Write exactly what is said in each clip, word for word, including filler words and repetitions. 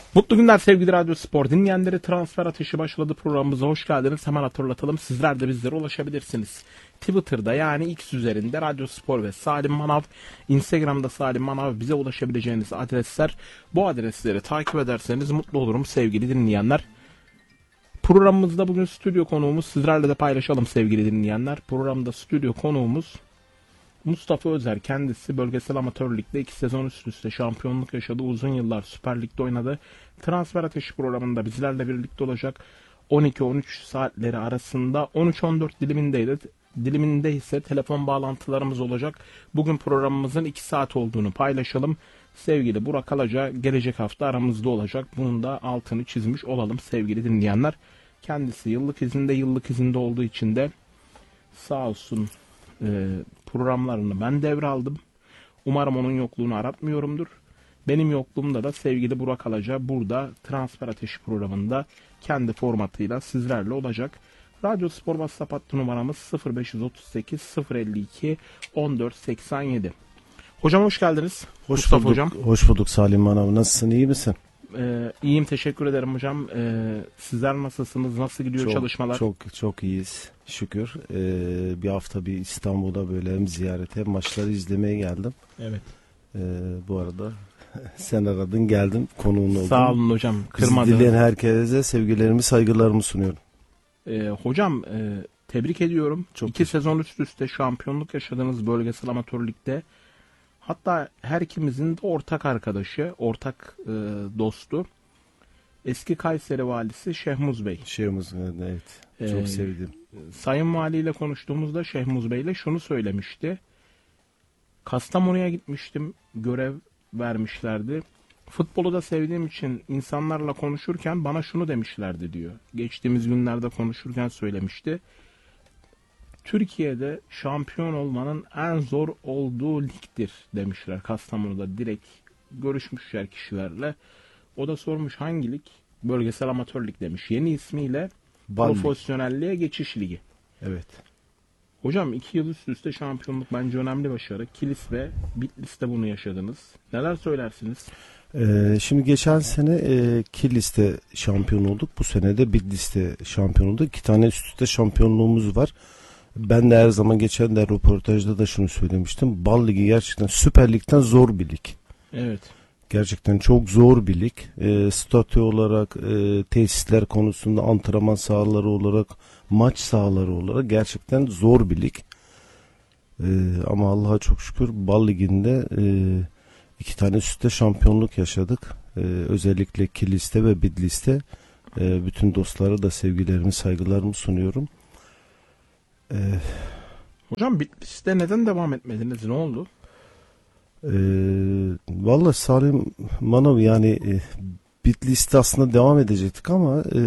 Mutlu günler sevgili Radyo Spor dinleyenleri. Transfer Ateşi başladı, programımıza hoş geldiniz. Hemen hatırlatalım, sizler de bizlere ulaşabilirsiniz. Twitter'da yani X üzerinde Radyo Spor ve Salim Manav, Instagram'da Salim Manav, bize ulaşabileceğiniz adresler. Bu adresleri takip ederseniz mutlu olurum sevgili dinleyenler. Programımızda bugün stüdyo konuğumuz, sizlerle de paylaşalım sevgili dinleyenler. Programda stüdyo konuğumuz Mustafa Özer. Kendisi bölgesel amatör ligde iki sezon üst üste şampiyonluk yaşadı. Uzun yıllar Süper Lig'de oynadı. Transfer Ateşi programında bizlerle birlikte olacak. on iki on üç saatleri arasında on üç on dört dilimindeydi. Diliminde ise telefon bağlantılarımız olacak. Bugün programımızın iki saat olduğunu paylaşalım. Sevgili Burak Alaca gelecek hafta aramızda olacak. Bunun da altını çizmiş olalım sevgili dinleyenler. Kendisi yıllık izinde, yıllık izinde olduğu için de sağ olsun e, programlarını ben devraldım. Umarım onun yokluğunu aratmıyorumdur. Benim yokluğumda da sevgili Burak Alaca burada Transfer Ateşi programında kendi formatıyla sizlerle olacak. Radyo Spor WhatsApp hattı numaramız sıfır beş otuz sekiz sıfır elli iki on dört seksen yedi. Hocam hoş geldiniz. Hoş Mustafa bulduk. Hocam. Hoş bulduk Salim Manav. Nasılsın? İyi misin? Ee, iyiyim, teşekkür ederim hocam. Ee, sizler nasılsınız? Nasıl gidiyor çok, çalışmalar? Çok çok iyiyiz. Şükür. Ee, bir hafta bir İstanbul'a böyle hem ziyarete hem maçları izlemeye geldim. Evet. Ee, bu arada sen aradın, geldim, konuğun oldum. Sağ olun hocam. Kırmadınız. Dileyen herkese sevgilerimi, saygılarımı sunuyorum. Ee, hocam e, tebrik ediyorum. Çok İki sezon üst üste şampiyonluk yaşadığınız bölgesel amatör ligde. Hatta her ikimizin de ortak arkadaşı, ortak e, dostu. Eski Kayseri valisi Şehmuz Bey. Şehmuz, evet. Çok ee, sevdim. Sayın Vali ile konuştuğumuzda Şehmuz Bey ile şunu söylemişti. Kastamonu'ya gitmiştim, görev vermişlerdi. Futbolu da sevdiğim için insanlarla konuşurken bana şunu demişlerdi diyor. Geçtiğimiz günlerde konuşurken söylemişti. Türkiye'de şampiyon olmanın en zor olduğu ligdir demişler. Kastamonu'da direkt görüşmüşler kişilerle. O da sormuş hangi lig? Bölgesel amatör lig demiş. Yeni ismiyle Bal Profesyonelliğe Geçiş Ligi. Evet. Hocam iki yıl üst üste şampiyonluk bence önemli başarı. Kilis ve Bitlis'te bunu yaşadınız. Neler söylersiniz? Ee, şimdi geçen sene e, Kilis'te şampiyon olduk. Bu sene de Bitlis'te şampiyon olduk. İki tane üst üste şampiyonluğumuz var. Ben de her zaman geçen de röportajda da şunu söylemiştim. Bal Ligi gerçekten Süper Lig'den zor bir lig. Evet. Gerçekten çok zor bir lig. E, statü olarak, e, tesisler konusunda, antrenman sahaları olarak, maç sahaları olarak gerçekten zor bir lig. E, ama Allah'a çok şükür Bal Ligi'nde e, iki tane üstte şampiyonluk yaşadık. E, özellikle Kilis'te ve Bitlis'te e, bütün dostlara da sevgilerimi, saygılarımı sunuyorum. E, Hocam Bitlis'te neden devam etmediniz? Ne oldu? E, Vallahi Salim Manav yani e, Bitlis'te aslında devam edecektik ama e,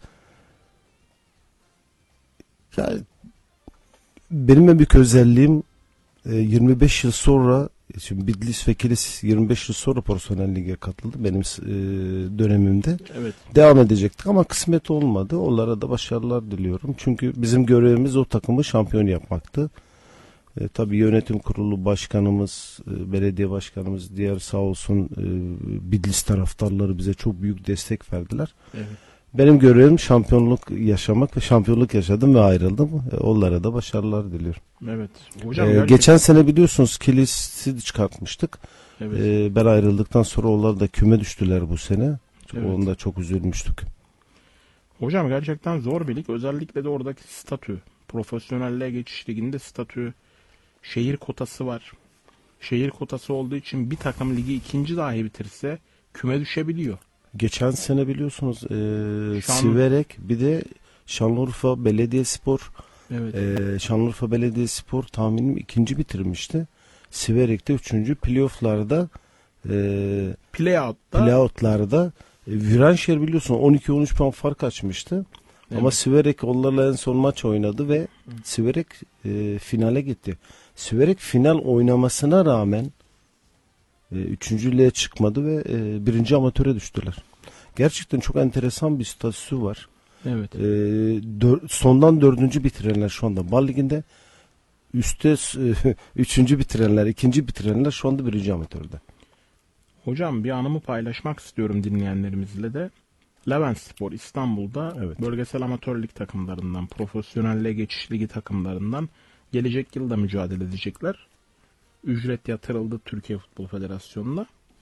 yani benim en büyük özelliğim e, yirmi beş yıl sonra, şimdi Bitlis ve Kilis yirmi beş yıl sonra Profesyonel Lig'e katıldı benim e, dönemimde. Evet. Devam edecektik ama kısmet olmadı. Onlara da başarılar diliyorum. Çünkü bizim görevimiz o takımı şampiyon yapmaktı. E, tabii yönetim kurulu başkanımız, e, belediye başkanımız, diğer sağ olsun e, Bitlis taraftarları bize çok büyük destek verdiler. Evet. Benim görevim şampiyonluk yaşamak ve şampiyonluk yaşadım ve ayrıldım. E, onlara da başarılar diliyorum. Evet. Hocam e, gerçekten... Geçen sene biliyorsunuz Kilis'i çıkartmıştık. Evet. E, ben ayrıldıktan sonra onlar da küme düştüler bu sene. Evet. Onda çok üzülmüştük. Hocam gerçekten zor bir lig. Özellikle de oradaki statü. Profesyonelliğe geçiş liginde statü. Şehir kotası var. Şehir kotası olduğu için bir takım ligi ikinci dahi bitirse küme düşebiliyor. Geçen sene biliyorsunuz e, Şan... Siverek, bir de Şanlıurfa Belediyespor. Evet. E, Şanlıurfa Belediyespor tahminim ikinci bitirmişti. Siverek'te üçüncü. Playoff'larda e, Playout'ta playout'larda e, Viranşehir biliyorsun on iki on üç puan fark açmıştı. Evet. Ama Siverek onlarla en son maç oynadı ve Hı. Siverek e, finale gitti. Siverek final oynamasına rağmen e, üçüncülüğe çıkmadı ve e, birinci amatöre düştüler. Gerçekten çok enteresan bir statüsü var. Evet. E, dör, sondan dördüncü bitirenler şu anda Bal Ligi'nde, üstte e, üçüncü bitirenler, ikinci bitirenler şu anda birinci amatörde. Hocam bir anımı paylaşmak istiyorum dinleyenlerimizle de. Leventspor İstanbul'da Evet. bölgesel amatör lig takımlarından, profesyonelliğe geçiş ligi takımlarından gelecek yıl da mücadele edecekler. Ücret yatırıldı Türkiye Futbol Federasyonu'na.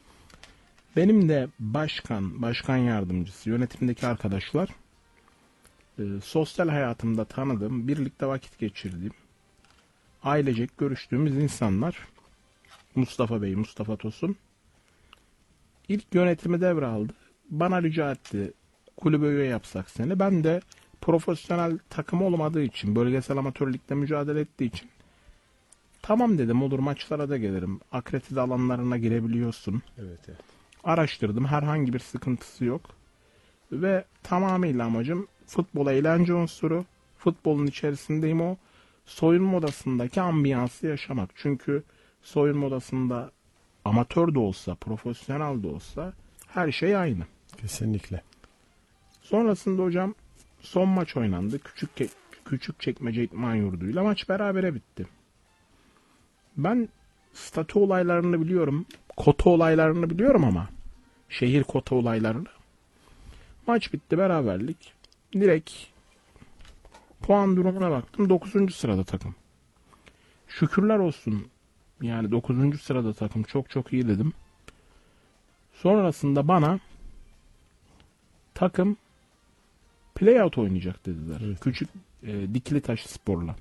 Benim de başkan, başkan yardımcısı, yönetimdeki arkadaşlar e, sosyal hayatımda tanıdığım, birlikte vakit geçirdiğim, ailecek görüştüğümüz insanlar. Mustafa Bey, Mustafa Tosun. İlk yönetimi devraldı. Bana rica etti. Kulübe üye yapsak seni. Ben de profesyonel takım olmadığı için, bölgesel amatör ligde mücadele ettiği için tamam dedim, olur, maçlara da gelirim. Akredite alanlarına girebiliyorsun. Evet, evet. Araştırdım. Herhangi bir sıkıntısı yok. Ve tamamıyla amacım futbol eğlence unsuru. Futbolun içerisindeyim, o soyunma odasındaki ambiyansı yaşamak. Çünkü soyunma odasında amatör de olsa, profesyonel de olsa her şey aynı. Kesinlikle. Sonrasında hocam son maç oynandı. Küçük Küçükçekmece İtman Yurdu'yla maç berabere bitti. Ben statü olaylarını biliyorum. Kota olaylarını biliyorum ama şehir kota olaylarını. Maç bitti, beraberlik. Direkt puan durumuna baktım. dokuzuncu sırada takım. Şükürler olsun. Yani dokuzuncu sırada takım, çok çok iyi dedim. Sonrasında bana takım playout oynayacak dediler. Evet. Küçük e, Dikilitaş Spor'la.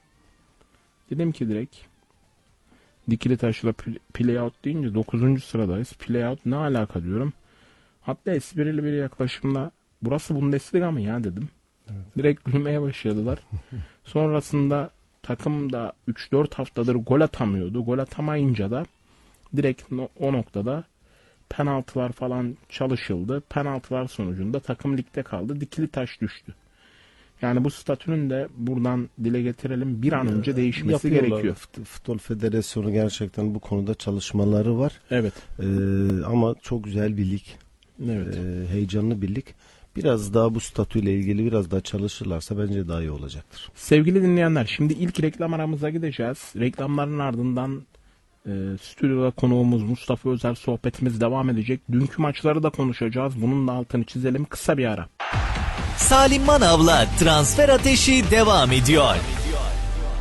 Dedim ki direkt Dikilitaş'la playout deyince dokuzuncu sıradayız. Playout ne alaka diyorum. Hatta esprili bir yaklaşımla burası Bundesliga mı ya dedim. Evet. Direkt gülmeye başladılar. Sonrasında takım da üç dört haftadır gol atamıyordu. Gol atamayınca da direkt o noktada penaltılar falan çalışıldı. Penaltılar sonucunda takım ligde kaldı. Dikilitaş düştü. Yani bu statünün de buradan dile getirelim, bir an önce değişmesi Yapıyorlar. gerekiyor. Futbol Federasyonu gerçekten bu konuda çalışmaları var. Evet. Ee, ama çok güzel bir lig. Evet. Ee, heyecanlı bir lig. Biraz daha bu statüyle ilgili biraz daha çalışırlarsa bence daha iyi olacaktır. Sevgili dinleyenler, şimdi ilk reklam aramıza gideceğiz. Reklamların ardından e, stüdyoda konuğumuz Mustafa Özer sohbetimiz devam edecek. Dünkü maçları da konuşacağız. Bunun da altını çizelim. Kısa bir ara. Salim Manav'la Transfer Ateşi devam ediyor.